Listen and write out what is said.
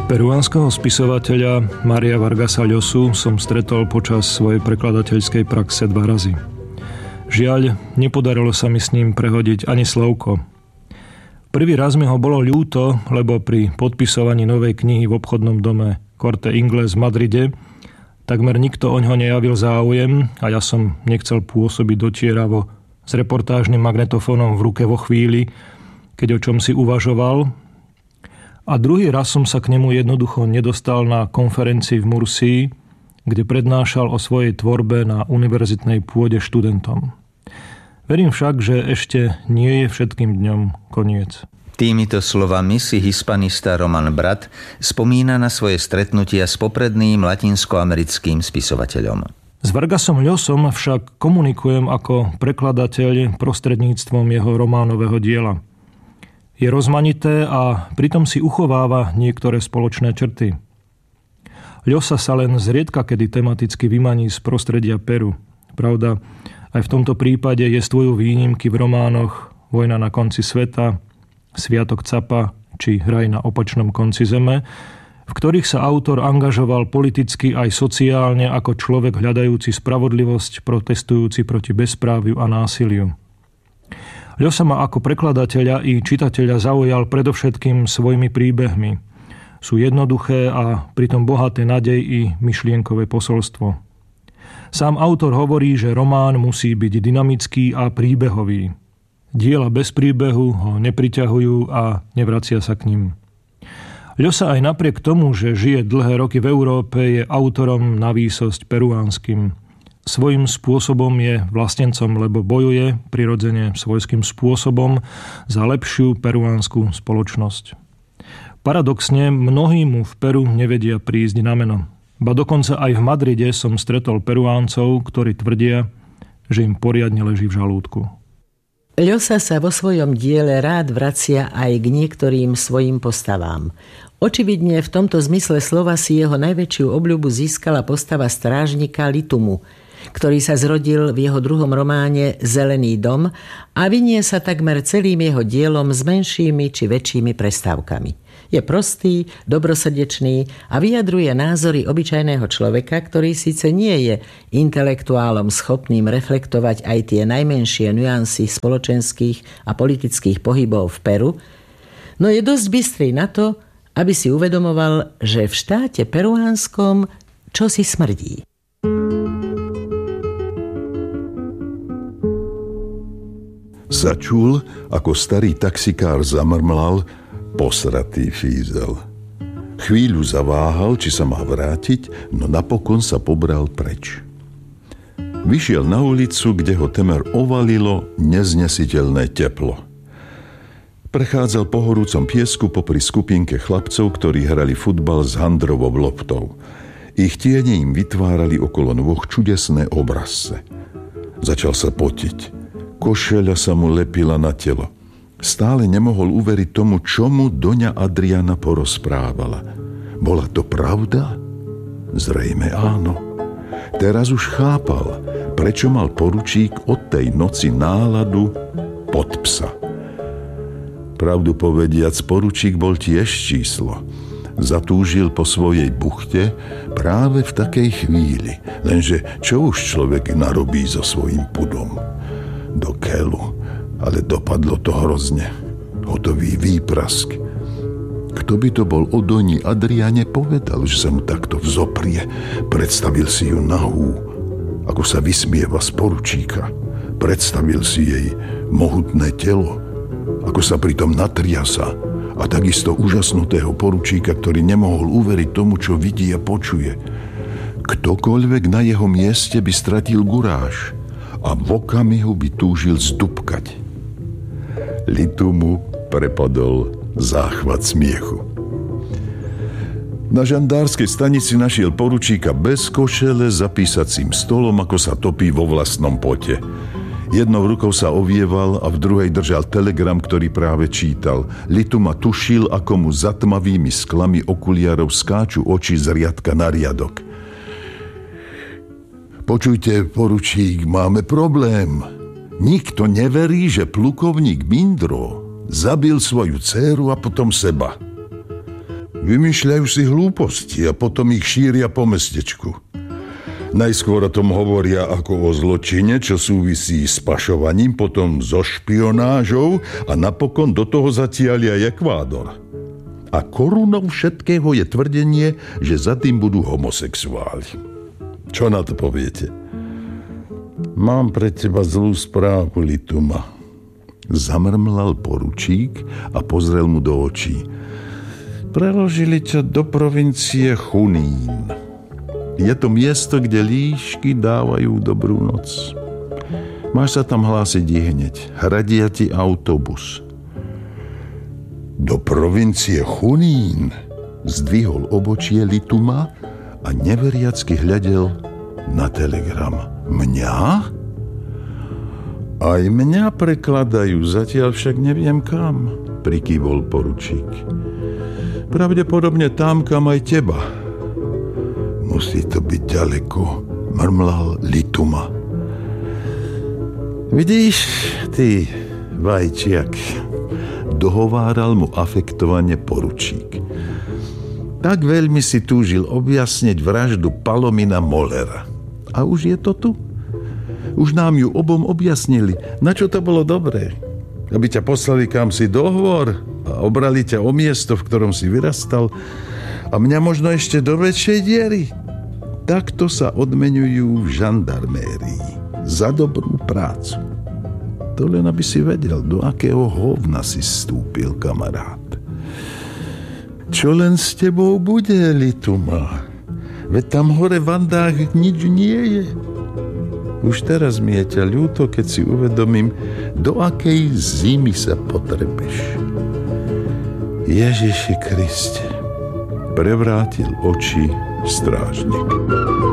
Peruánskeho spisovateľa Maria Vargasa Llosu som stretol počas svojej prekladateľskej praxe 2 razy. Žiaľ, nepodarilo sa mi s ním prehodiť ani slovko. Prvý raz mi ho bolo ľúto, lebo pri podpisovaní novej knihy v obchodnom dome Corte Inglés v Madride takmer nikto oňho nejavil záujem a ja som nechcel pôsobiť dotieravo s reportážnym magnetofónom v ruke vo chvíli, keď o čom si uvažoval. A druhý raz som sa k nemu jednoducho nedostal na konferencii v Mursii, kde prednášal o svojej tvorbe na univerzitnej pôde študentom. Verím však, že ešte nie je všetkým dňom koniec. Týmito slovami si hispanista Roman Brat spomína na svoje stretnutia s popredným latinskoamerickým spisovateľom. S Vargasom Llosom však komunikujem ako prekladateľ prostredníctvom jeho románového diela. Je rozmanité a pritom si uchováva niektoré spoločné črty. Llosa sa len zriedka kedy tematicky vymaní z prostredia Peru. Pravda, aj v tomto prípade jestvujú výnimky v románoch Vojna na konci sveta, Sviatok Capa či Hraj na opačnom konci zeme, v ktorých sa autor angažoval politicky aj sociálne ako človek hľadajúci spravodlivosť, protestujúci proti bezpráviu a násiliu. Llosa ma ako prekladateľa i čitateľa zaujal predovšetkým svojimi príbehmi. Sú jednoduché a pritom bohaté nádej i myšlienkové posolstvo. Sám autor hovorí, že román musí byť dynamický a príbehový. Diela bez príbehu ho nepriťahujú a nevracia sa k ním. Llosa aj napriek tomu, že žije dlhé roky v Európe, je autorom na výsosť peruánskym. Svojím spôsobom je vlastencom, lebo bojuje prirodzene svojským spôsobom za lepšiu peruánsku spoločnosť. Paradoxne, mnohí mu v Peru nevedia prísť na meno. Ba dokonca aj v Madride som stretol Peruáncov, ktorí tvrdia, že im poriadne leží v žalúdku. Llosa sa vo svojom diele rád vracia aj k niektorým svojim postavám. Očividne v tomto zmysle slova si jeho najväčšiu obľubu získala postava strážnika Litumu, ktorý sa zrodil v jeho druhom románe Zelený dom a vinie sa takmer celým jeho dielom s menšími či väčšími prestávkami. Je prostý, dobrosrdečný a vyjadruje názory obyčajného človeka, ktorý síce nie je intelektuálom schopným reflektovať aj tie najmenšie nuancy spoločenských a politických pohybov v Peru, no je dosť bystrý na to, aby si uvedomoval, že v štáte peruánskom čosi smrdí. Začul, ako starý taxikár zamrmlal, posratý fízel. Chvíľu zaváhal, či sa má vrátiť, no napokon sa pobral preč. Vyšiel na ulicu, kde ho temer ovalilo neznesiteľné teplo. Prechádzal po horúcom piesku popri skupinke chlapcov, ktorí hrali futbal s handrovou loptou. Ich tiene im vytvárali okolo nôh čudesné obrazce. Začal sa potiť. Košeľa sa mu lepila na telo. Stále nemohol uveriť tomu, čo mu doňa Adriana porozprávala. Bola to pravda? Zrejme áno. Teraz už chápal, prečo mal poručík od tej noci náladu pod psa. Pravdu povediac, poručík bol tiež číslo. Zatúžil po svojej buchte práve v takej chvíli. Lenže čo už človek narobí so svojím pudom? Do keľu, ale dopadlo to hrozne. Hotový výprask. Kto by to bol o doni Adriane povedal, že sa mu takto vzoprie? Predstavil si ju nahú, ako sa vysmieva z poručíka. Predstavil si jej mohutné telo, ako sa pritom natriasa, a takisto úžasnutého poručíka, ktorý nemohol uveriť tomu, čo vidí a počuje. Ktokoľvek na jeho mieste by stratil guráž a v okamihu by túžil zdúbkať. Litumu prepadol záchvat smiechu. Na žandárskej stanici našiel poručíka bez košele za písacím stolom, ako sa topí vo vlastnom pote. Jednou rukou sa ovieval a v druhej držal telegram, ktorý práve čítal. Lituma tušil, ako mu za tmavými sklami okuliarov skáču oči z riadka na riadok. Počujte, poručík, máme problém. Nikto neverí, že plukovník Mindro zabil svoju dcéru a potom seba. Vymýšľajú si hlúposti a potom ich šíria po mestečku. Najskôr o tom hovoria ako o zločine, čo súvisí s pašovaním, potom so špionážou a napokon do toho zatiaľ aj Ekvádor. A korunou všetkého je tvrdenie, že za tým budú homosexuáli. Čo na to poviete? Mám pre teba zlú správu, Lituma. Zamrmlal poručík a pozrel mu do očí. Preložili ťa do provincie Junín. Je to miesto, kde líšky dávajú dobrú noc. Máš sa tam hlásiť hneď. Hradia ti autobus. Do provincie Junín? Zdvihol obočie Lituma a neveriacky hľadel na telegram. Mňa? Aj mňa prekladajú, zatiaľ však neviem kam, prikývol poručík. Pravdepodobne tam, kam aj teba. Musí to byť ďaleko, mrmlal Lituma. Vidíš, ty vajčiak, dohováral mu afektovane poručík. Tak veľmi si túžil objasniť vraždu Palomina Mollera. A už je to tu? Už nám ju obom objasnili. Na čo to bolo dobré? Aby ťa poslali kam si dohovor a obrali ťa o miesto, v ktorom si vyrastal a mňa možno ešte do väčšej diery. Takto sa odmeňujú v žandarmérii za dobrú prácu. To len aby si vedel, do akého hovna si vstúpil, kamarát. Čo len s tebou bude, Lituma? Veď tam hore v Andách nič nie je. Už teraz mi je ťa ľúto, keď si uvedomím, do akej zimy sa potrebeš. Ježiši Kriste, prevrátil oči strážnik.